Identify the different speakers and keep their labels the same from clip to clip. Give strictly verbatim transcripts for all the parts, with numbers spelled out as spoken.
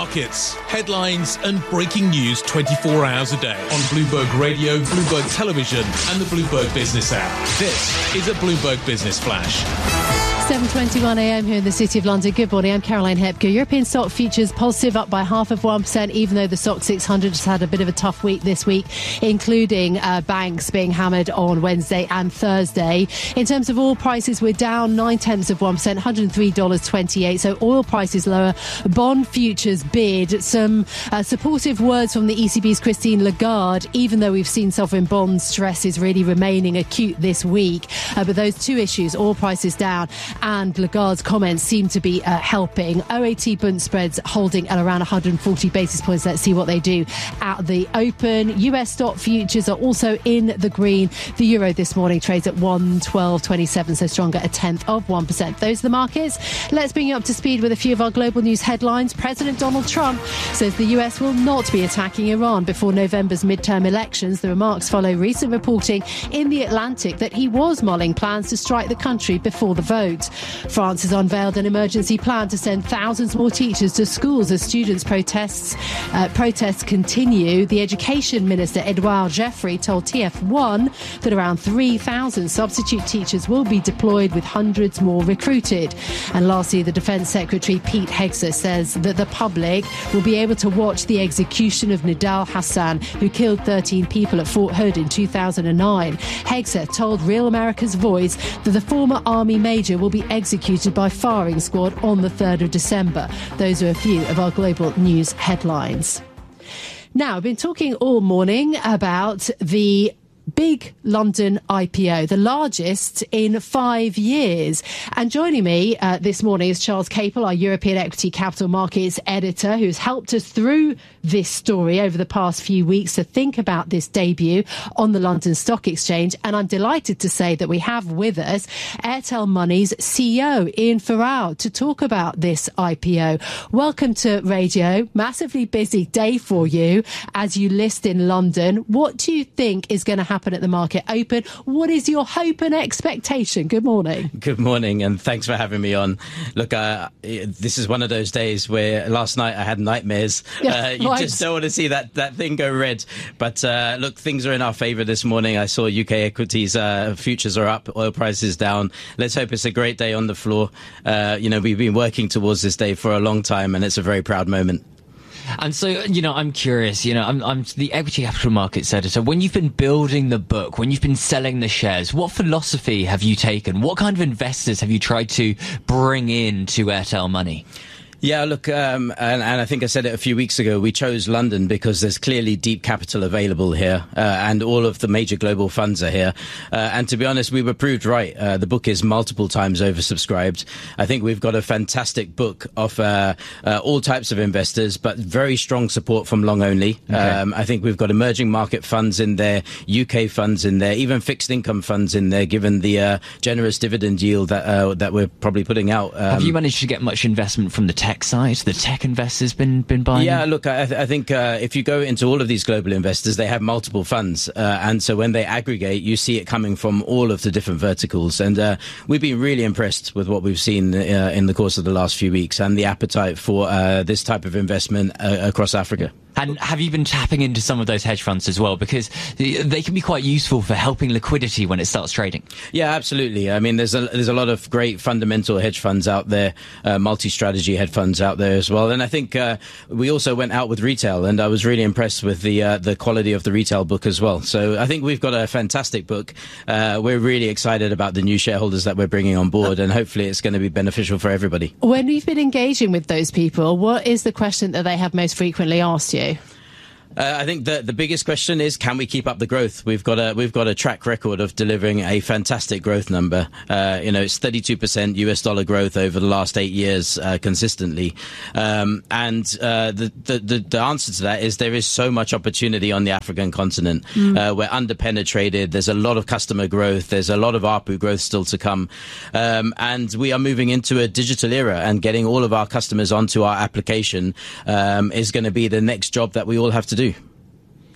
Speaker 1: markets, headlines and breaking news twenty-four hours a day on Bloomberg Radio, Bloomberg Television and the Bloomberg Business app. This is a Bloomberg Business Flash.
Speaker 2: seven twenty-one a m here in the City of London. Good morning, I'm Caroline Hepker. European stock futures positive, up by half of one percent, even though the stock six hundred has had a bit of a tough week this week, including uh, banks being hammered on Wednesday and Thursday. In terms of oil prices, we're down nine tenths of one percent, one hundred three dollars twenty-eight. So oil prices lower. Bond futures bid. Some uh, supportive words from the E C B's Christine Lagarde, even though we've seen sovereign bond stress is really remaining acute this week. Uh, but those two issues, oil prices down and Lagarde's comments, seem to be uh, helping. O A T Bund spreads holding at around one hundred forty basis points. Let's see what they do at the open. U S stock futures are also in the green. The euro this morning trades at one twelve twenty-seven, so stronger, a tenth of one percent. Those are the markets. Let's bring you up to speed with a few of our global news headlines. President Donald Trump says the U S will not be attacking Iran before November's midterm elections. The remarks follow recent reporting in The Atlantic that he was mulling plans to strike the country before the vote. France has unveiled an emergency plan to send thousands more teachers to schools as students' protests uh, protests continue. The Education Minister, Edouard Jeffrey, told T F one that around three thousand substitute teachers will be deployed, with hundreds more recruited. And lastly, the Defence Secretary, Pete Hegseth, says that the public will be able to watch the execution of Nidal Hassan, who killed thirteen people at Fort Hood in two thousand nine. Hegseth told Real America's Voice that the former Army major will be executed by firing squad on the third of December. Those are a few of our global news headlines. Now, I've been talking all morning about the big London I P O, the largest in five years. And joining me uh, this morning is Charles Capel, our European Equity Capital Markets editor, who's helped us through this story over the past few weeks to think about this debut on the London Stock Exchange. And I'm delighted to say that we have with us Airtel Money's C E O, Ian Ferrall, to talk about this I P O. Welcome to radio. Massively busy day for you as you list in London. What do you think is going to happen at the market open? What is your hope and expectation? Good morning.
Speaker 3: Good morning, and thanks for having me on. Look, uh, this is one of those days where last night I had nightmares.
Speaker 2: Yeah,
Speaker 3: uh, you
Speaker 2: right.
Speaker 3: just don't want to see that, that thing go red. But uh, look, things are in our favour this morning. I saw U K equities uh, futures are up, oil prices down. Let's hope it's a great day on the floor. Uh, you know, we've been working towards this day for a long time, and it's a very proud moment.
Speaker 4: And so, you know, I'm curious, you know, I'm, I'm the Equity Capital Markets editor. When you've been building the book, when you've been selling the shares, what philosophy have you taken? What kind of investors have you tried to bring in to Airtel Money?
Speaker 3: Yeah, look, um, and, and I think I said it a few weeks ago, we chose London because there's clearly deep capital available here, uh, and all of the major global funds are here. Uh, and to be honest, we were proved right. Uh, the book is multiple times oversubscribed. I think we've got a fantastic book of uh, uh, all types of investors, but very strong support from long only. Okay. Um, I think we've got emerging market funds in there, U K funds in there, even fixed income funds in there, given the uh, generous dividend yield that uh, that we're probably putting out. Um,
Speaker 4: Have you managed to get much investment from the tech side? The tech investors been been buying?
Speaker 3: Yeah, look, I, th- I think uh, if you go into all of these global investors, they have multiple funds, uh, and so when they aggregate, you see it coming from all of the different verticals. And uh, we've been really impressed with what we've seen uh, in the course of the last few weeks, and the appetite for uh, this type of investment uh, across Africa.
Speaker 4: And have you been tapping into some of those hedge funds as well? Because they can be quite useful for helping liquidity when it starts trading.
Speaker 3: Yeah, absolutely. I mean, there's a, there's a lot of great fundamental hedge funds out there, uh, multi-strategy hedge funds out there as well. And I think uh, we also went out with retail, and I was really impressed with the uh, the quality of the retail book as well. So I think we've got a fantastic book. Uh, we're really excited about the new shareholders that we're bringing on board, and hopefully it's going to be beneficial for everybody.
Speaker 2: When we've been engaging with those people, what is the question that they have most frequently asked you?
Speaker 3: Uh, I think the the biggest question is, can we keep up the growth? We've got a we've got a track record of delivering a fantastic growth number. Uh, you know, it's thirty-two percent U S dollar growth over the last eight years uh, consistently. Um, and uh, the, the the the answer to that is there is so much opportunity on the African continent. Mm. Uh, we're underpenetrated. There's a lot of customer growth. There's a lot of A R P U growth still to come. Um, and we are moving into a digital era, and getting all of our customers onto our application um, is going to be the next job that we all have to do.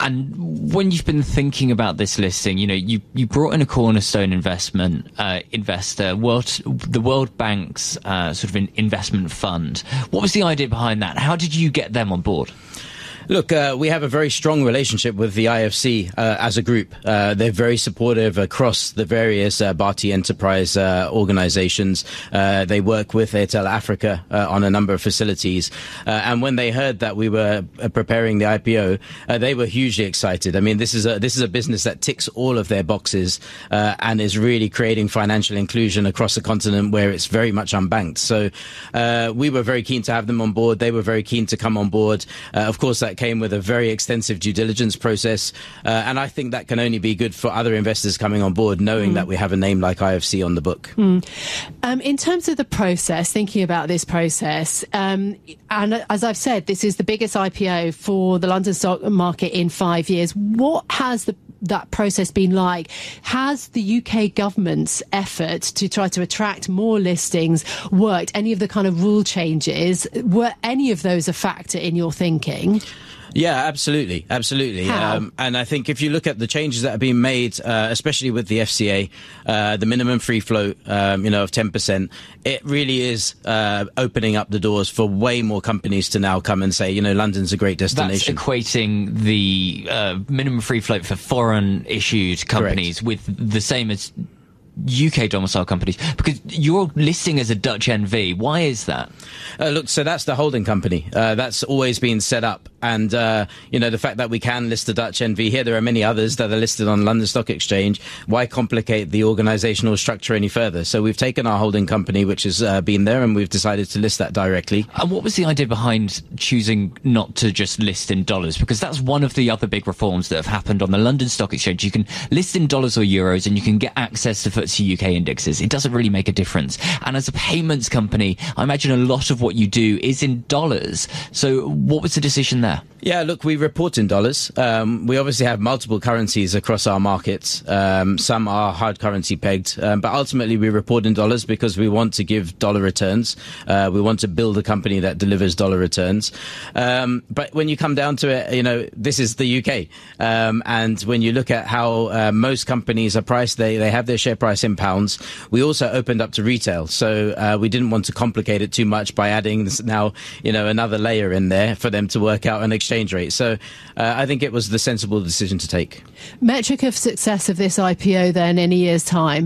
Speaker 4: and when you've been thinking about this listing, you know, you, you brought in a cornerstone investment uh, investor, World, the World Bank's uh, sort of an investment fund. What was the idea behind that? How did you get them on board?
Speaker 3: Look, uh, we have a very strong relationship with the I F C uh, as a group. Uh, they're very supportive across the various uh, Bharti Enterprise uh, organizations. Uh, they work with Airtel Africa uh, on a number of facilities. Uh, and when they heard that we were uh, preparing the I P O, uh, they were hugely excited. I mean, this is a this is a business that ticks all of their boxes uh, and is really creating financial inclusion across a continent where it's very much unbanked. So uh, we were very keen to have them on board. They were very keen to come on board. Uh, of course, that came with a very extensive due diligence process, uh, and I think that can only be good for other investors coming on board, knowing mm. that we have a name like I F C on the book.
Speaker 2: Mm. Um, in terms of the process, thinking about this process, um, and as I've said, this is the biggest I P O for the London stock market in five years. What has the that process been like? Has the U K government's effort to try to attract more listings worked? Any of the kind of rule changes, were any of those a factor in your thinking?
Speaker 3: Yeah, absolutely. Absolutely. Um, and I think if you look at the changes that have been made, uh, especially with the F C A, uh, the minimum free float, um, you know, of ten percent, it really is uh, opening up the doors for way more companies to now come and say, you know, London's a great destination.
Speaker 4: That's equating the uh, minimum free float for foreign issued companies Correct. With the same as U K domicile companies, because you're listing as a Dutch N V. Why is that?
Speaker 3: Uh, look, so that's the holding company. Uh, that's always been set up. And, uh, you know, the fact that we can list a Dutch N V here, there are many others that are listed on London Stock Exchange. Why complicate the organizational structure any further? So we've taken our holding company, which has uh, been there, and we've decided to list that directly.
Speaker 4: And what was the idea behind choosing not to just list in dollars? Because that's one of the other big reforms that have happened on the London Stock Exchange. You can list in dollars or euros, and you can get access to F T S E U K indexes. It doesn't really make a difference. And as a payments company, I imagine a lot of what you do is in dollars. So what was the decision there?
Speaker 3: Yeah, look, we report in dollars. Um, we obviously have multiple currencies across our markets. Um, some are hard currency pegged, um, but ultimately we report in dollars because we want to give dollar returns. Uh, we want to build a company that delivers dollar returns. Um, but when you come down to it, you know, this is the U K. Um, and when you look at how uh, most companies are priced, they, they have their share price in pounds. We also opened up to retail. So uh, we didn't want to complicate it too much by adding this now, you know, another layer in there for them to work out an exchange rate. So uh, I think it was the sensible decision to take.
Speaker 2: Metric of success of this I P O then in a year's time?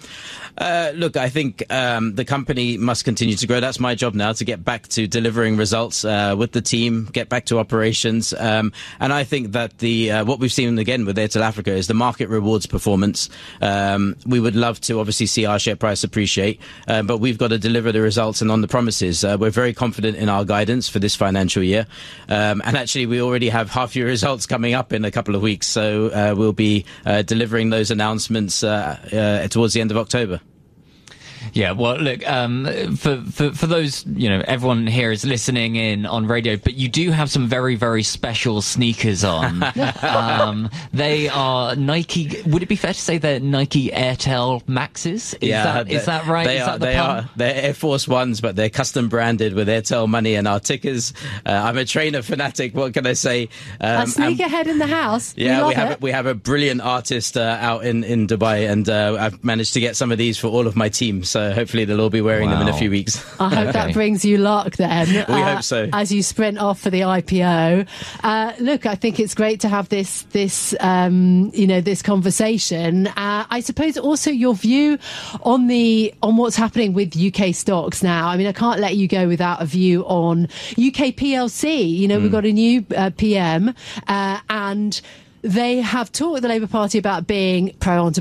Speaker 3: Uh, look, I think um, the company must continue to grow. That's my job now, to get back to delivering results uh, with the team, get back to operations. Um, and I think that the uh, what we've seen again with Airtel Africa is the market rewards performance. Um, we would love to obviously see our share price appreciate, uh, but we've got to deliver the results and on the promises. Uh, we're very confident in our guidance for this financial year. Um, and actually, we already have half-year results coming up in a couple of weeks. So uh, we'll be uh, delivering those announcements uh, uh, towards the end of October.
Speaker 4: Yeah, well, look, um, for, for, for those, you know, everyone here is listening in on radio, but you do have some very, very special sneakers on. um, they are Nike, would it be fair to say they're Nike Airtel Maxes? Is
Speaker 3: yeah,
Speaker 4: that, is that right?
Speaker 3: They
Speaker 4: is
Speaker 3: are,
Speaker 4: that the
Speaker 3: they
Speaker 4: pun?
Speaker 3: are, they're Air Force Ones, but they're custom branded with Airtel money and our tickers. Uh, I'm a trainer fanatic, what can I say?
Speaker 2: Um, a sneakerhead in the house.
Speaker 3: Yeah,
Speaker 2: we,
Speaker 3: we have
Speaker 2: it.
Speaker 3: we have a brilliant artist uh, out in, in Dubai, and uh, I've managed to get some of these for all of my team. So hopefully they'll all be wearing wow. them in a few weeks.
Speaker 2: I hope okay. that brings you luck then.
Speaker 3: We
Speaker 2: uh,
Speaker 3: hope so.
Speaker 2: As you sprint off for the I P O. Uh, look, I think it's great to have this, this um, you know, this conversation. Uh, I suppose also your view on the on what's happening with U K stocks now. I mean, I can't let you go without a view on U K P L C. You know, mm. we've got a new uh, P M uh, and they have talked, the Labour Party, about being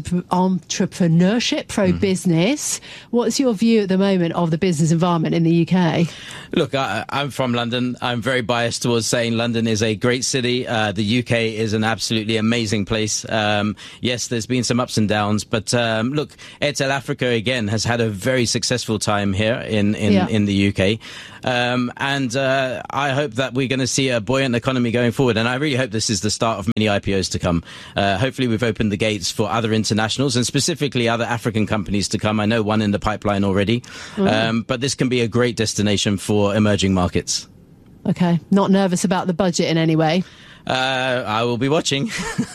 Speaker 2: pro-entrepreneurship, pro-business. Mm-hmm. What's your view at the moment of the business environment in the U K?
Speaker 3: Look, I, I'm from London. I'm very biased towards saying London is a great city. Uh, the U K is an absolutely amazing place. Um, yes, there's been some ups and downs, but um, look, Airtel Africa, again, has had a very successful time here in, in, yeah. in the U K. Um, and uh, I hope that we're going to see a buoyant economy going forward. And I really hope this is the start of many I P Os to come. Uh, hopefully we've opened the gates for other internationals and specifically other African companies to come. I know one in the pipeline already. Mm. Um, but this can be a great destination for emerging markets.
Speaker 2: Okay. Not nervous about the budget in any way?
Speaker 3: Uh, I will be watching.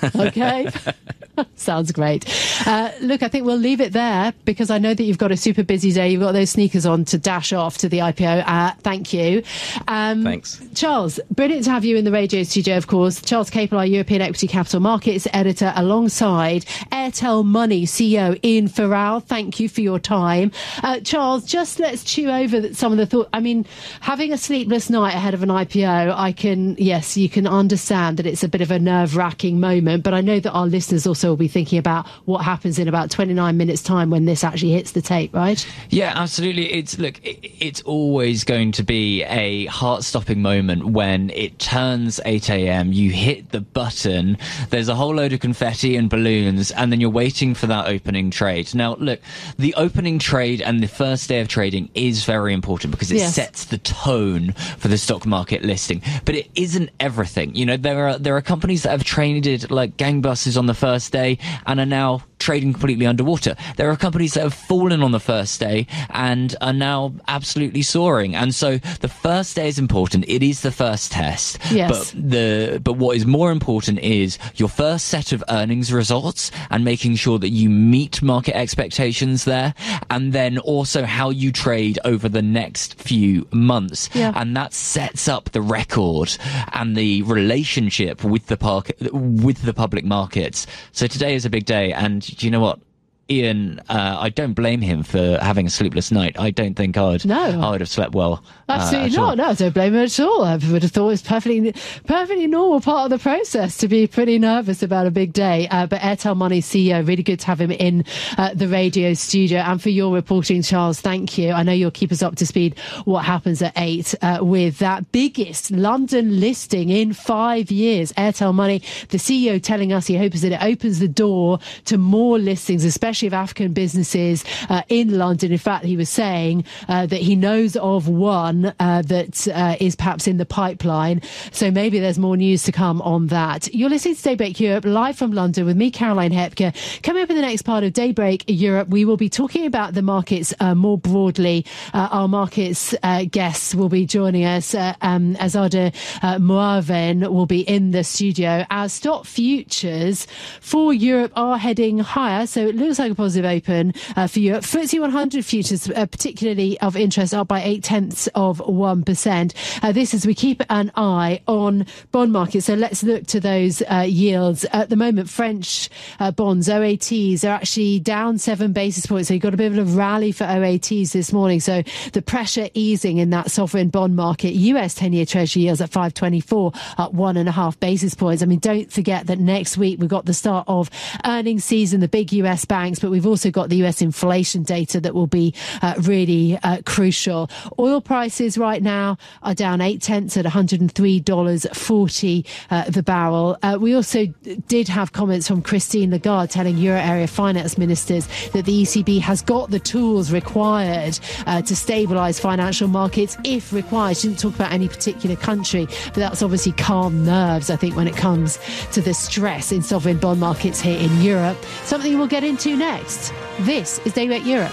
Speaker 2: Okay. Sounds great. Uh, look, I think we'll leave it there because I know that you've got a super busy day. You've got those sneakers on to dash off to the I P O. Uh, thank you. Um,
Speaker 3: Thanks.
Speaker 2: Charles, brilliant to have you in the radio studio, of course. Charles Capel, our European Equity Capital Markets editor, alongside Airtel Money C E O Ian Farrell. Thank you for your time. Uh, Charles, just let's chew over some of the thoughts. I mean, having a sleepless night ahead of an I P O, I can, yes, you can understand that it's a bit of a nerve-wracking moment, but I know that our listeners also will be thinking about what happens in about twenty-nine minutes time when this actually hits the tape, right?
Speaker 4: Yeah, absolutely. It's look, it, it's always going to be a heart-stopping moment when it turns eight a.m. You hit the button, there's a whole load of confetti and balloons, and then you're waiting for that opening trade. Now, look, the opening trade and the first day of trading is very important because it
Speaker 2: Yes.
Speaker 4: sets the tone for the stock market listing. But it isn't everything. You know, there are there are companies that have traded like gangbusters on the first day and are now trading completely underwater. There are companies that have fallen on the first day and are now absolutely soaring. And so the first day is important. It is the first test.
Speaker 2: Yes.
Speaker 4: But the but what is more important is your first set of earnings results and making sure that you meet market expectations there, and then also how you trade over the next few months.
Speaker 2: Yeah.
Speaker 4: And that sets up the record and the relationship with the park with the public markets. So today is a big day, and do you know what? Ian, uh, I don't blame him for having a sleepless night. I don't think I'd,
Speaker 2: No.
Speaker 4: I would have slept well.
Speaker 2: Absolutely
Speaker 4: uh,
Speaker 2: not. No, I don't blame him at all. I would have thought it was perfectly, perfectly normal part of the process to be pretty nervous about a big day. Uh, but Airtel Money C E O, really good to have him in uh, the radio studio. And for your reporting, Charles, thank you. I know you'll keep us up to speed what happens at eight uh, with that biggest London listing in five years. Airtel Money, the C E O telling us he hopes that it opens the door to more listings, especially of African businesses uh, in London. In fact, he was saying uh, that he knows of one uh, that uh, is perhaps in the pipeline. So maybe there's more news to come on that. You're listening to Daybreak Europe live from London with me, Caroline Hepker. Coming up in the next part of Daybreak Europe, we will be talking about the markets uh, more broadly. Uh, our markets uh, guests will be joining us. Uh, um, Azadeh uh, Muaven will be in the studio. Our stock futures for Europe are heading higher, so it looks like a positive open uh, for Europe. F T S E one hundred futures, uh, particularly of interest, up by eight tenths of one percent. Uh, this as we keep an eye on bond markets. So let's look to those uh, yields. At the moment, French uh, bonds, O A Ts, are actually down seven basis points. So you've got a bit of a rally for O A Ts this morning. So the pressure easing in that sovereign bond market. U S ten-year Treasury yields at five twenty-four, up one and a half basis points. I mean, don't forget that next week we've got the start of earnings season, the big U S banks, but we've also got the U S inflation data that will be uh, really uh, crucial. Oil prices right now are down eight tenths at one hundred three dollars forty uh, the barrel. Uh, we also did have comments from Christine Lagarde telling Euro area finance ministers that the E C B has got the tools required uh, to stabilise financial markets if required. She didn't talk about any particular country, but that's obviously calm nerves, I think, when it comes to the stress in sovereign bond markets here in Europe. Something we'll get into next. This is Daybreak Europe.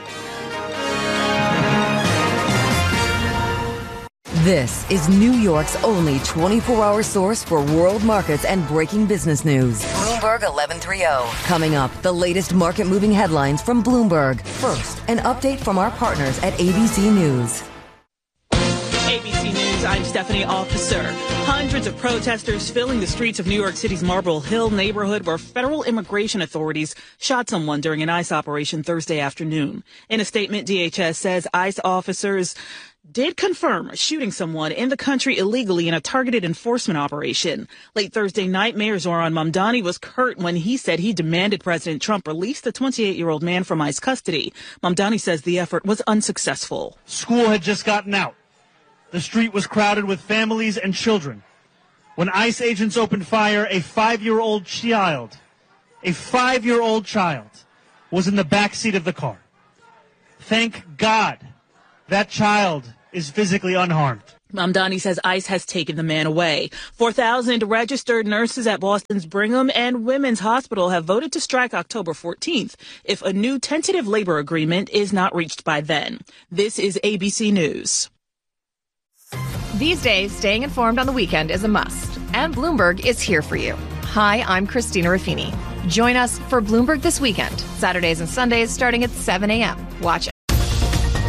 Speaker 5: This is New York's only twenty-four hour source for world markets and breaking business news. Bloomberg eleven thirty. Coming up, the latest market-moving headlines from Bloomberg. First, an update from our partners at A B C News.
Speaker 6: A B C News, I'm Stephanie Officer. Hundreds of protesters filling the streets of New York City's Marble Hill neighborhood where federal immigration authorities shot someone during an ICE operation Thursday afternoon. In a statement, D H S says ICE officers did confirm shooting someone in the country illegally in a targeted enforcement operation. Late Thursday night, Mayor Zoran Mamdani was curt when he said he demanded President Trump release the twenty-eight-year-old man from ICE custody. Mamdani says the effort was unsuccessful.
Speaker 7: School had just gotten out. The street was crowded with families and children. When ICE agents opened fire, a five-year-old child, a five-year-old child was in the back seat of the car. Thank God that child is physically unharmed.
Speaker 6: Mamdani says ICE has taken the man away. four thousand registered nurses at Boston's Brigham and Women's Hospital have voted to strike October fourteenth if a new tentative labor agreement is not reached by then. This is A B C News.
Speaker 8: These days, staying informed on the weekend is a must, and Bloomberg is here for you. Hi, I'm Christina Ruffini. Join us for Bloomberg This Weekend, Saturdays and Sundays starting at seven a.m. Watch